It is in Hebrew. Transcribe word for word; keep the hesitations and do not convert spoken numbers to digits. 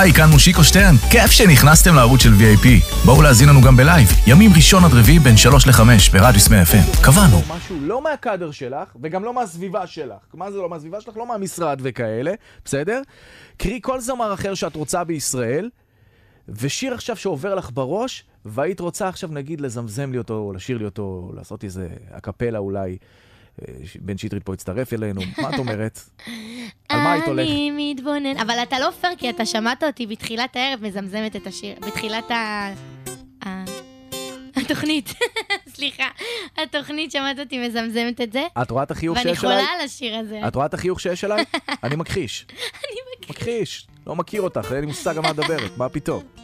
היי, כאן מושיקו שטרן. כיף שנכנסתם לערוץ של וי איי פי. בואו להזין לנו גם בלייב. ימים ראשון עד רביעי בין שלוש לחמש ברדיוס מאה אף אם. קבענו. משהו לא מהקאדר שלך, וגם לא מהסביבה שלך. מה זה לא מהסביבה שלך? לא מהמשרד וכאלה, בסדר? קרי כל זמר אחר שאת רוצה בישראל, ושיר עכשיו שעובר לך בראש, והיית רוצה עכשיו נגיד לזמזם לי אותו, לשיר לי אותו, לעשות איזה הקפלה אולי. בן שטרית פה הצטרף אלינו, מה את אומרת? על מה היית הולך? אני מתבונן, אבל אתה לא פייר, כי אתה שמעת אותי בתחילת הערב מזמזמת את השיר, בתחילת ה... התוכנית, סליחה, התוכנית שמעת אותי מזמזמת את זה. את רואה את החיוך שיש אליי? אליי? ואני חולה על השיר הזה. את רואה את החיוך שיש אליי? אני מכחיש. אני מכחיש. מכחיש, לא מכיר אותך, אין לי מושג על מה מדברת, מה פתאום?